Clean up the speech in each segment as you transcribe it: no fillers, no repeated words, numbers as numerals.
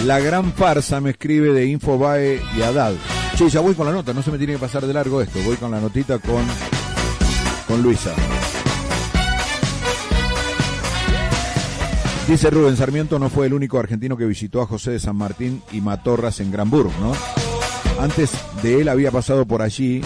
La gran farsa, me escribe de Infobae y Haddad. Che, ya voy con la nota, no se me tiene que pasar de largo esto. Voy con la notita con Luisa. Dice Rubén, Sarmiento no fue el único argentino que visitó a José de San Martín y Matorras en Granburg, ¿no? Antes de él había pasado por allí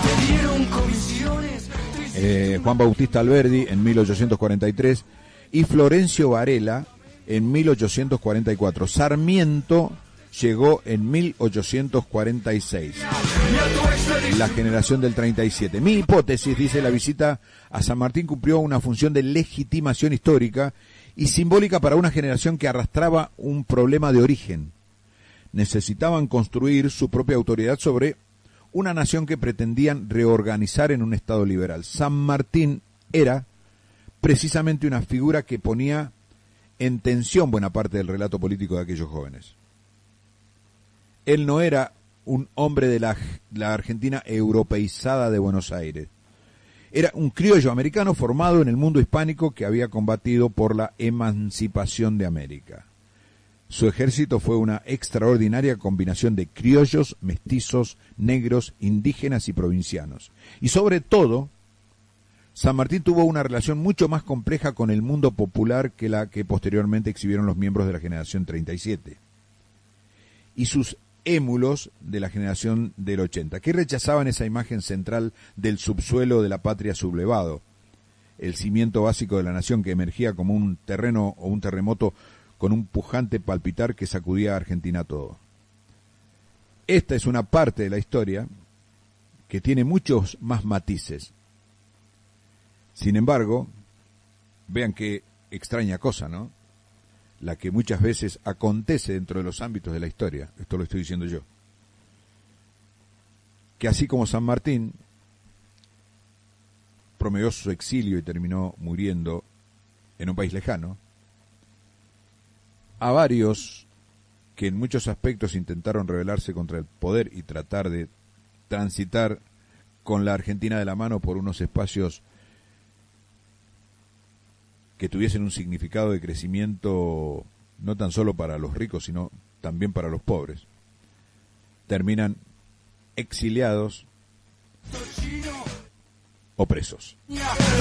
Juan Bautista Alberdi en 1843 y Florencio Varela en 1844. Sarmiento llegó en 1846. La generación del 37. Mi hipótesis, dice, la visita a San Martín cumplió una función de legitimación histórica y simbólica para una generación que arrastraba un problema de origen. Necesitaban construir su propia autoridad sobre una nación que pretendían reorganizar en un Estado liberal. San Martín era precisamente una figura que ponía en tensión buena parte del relato político de aquellos jóvenes. Él no era un hombre de la Argentina europeizada de Buenos Aires. Era un criollo americano formado en el mundo hispánico que había combatido por la emancipación de América. Su ejército fue una extraordinaria combinación de criollos, mestizos, negros, indígenas y provincianos. Y sobre todo, San Martín tuvo una relación mucho más compleja con el mundo popular que la que posteriormente exhibieron los miembros de la generación 37. Y sus émulos de la generación del 80, que rechazaban esa imagen central del subsuelo de la patria sublevado, el cimiento básico de la nación que emergía como un terreno o un terremoto con un pujante palpitar que sacudía a Argentina todo. Esta es una parte de la historia que tiene muchos más matices. Sin embargo, vean qué extraña cosa, ¿no? La que muchas veces acontece dentro de los ámbitos de la historia. Esto lo estoy diciendo yo. Que así como San Martín promedió su exilio y terminó muriendo en un país lejano, a varios que en muchos aspectos intentaron rebelarse contra el poder y tratar de transitar con la Argentina de la mano por unos espacios que tuviesen un significado de crecimiento no tan solo para los ricos, sino también para los pobres, terminan exiliados o presos.